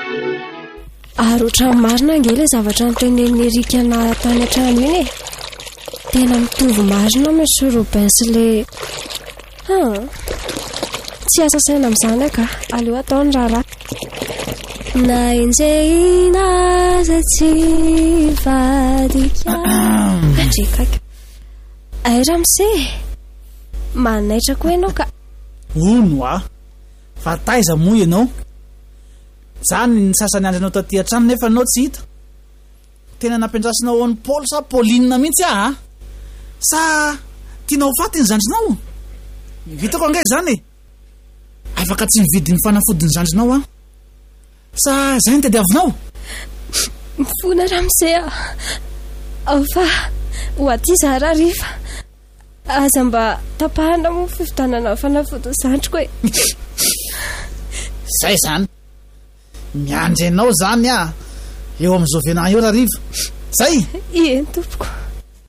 Ary ohatran'ny marina angela zavatra nitenen'ny Erika na tany an-trano iny e. Tena mitovy marina Monsieur Robin sy le tsy asa saina amin'izany aka, aleo ataony raharaha. Na enjehina za tsy vadika andrekaka. Ay Ramse, manaitra koa ianao ka. Ono fa taiza moa ianao. Zany ny sasany andro anao taty an-trano nefa anao tsy hita. Tena nampiandrasinao ao ny Paul sa Pauline mihitsy sa tianao faty ny zandrinao? Vitako angahy zany e. Afaka tsy mividy ny fanafody ny zandrinao sa zay ny tadiavinao? Mifona Ramse fa ho aty zara rifa. Aza mba tapahana mo fivitanana fanafody zandriko e. Zay zany. Miandry anao zany eo amin'izao venana eo raha riva. Zay? Ie tompoko.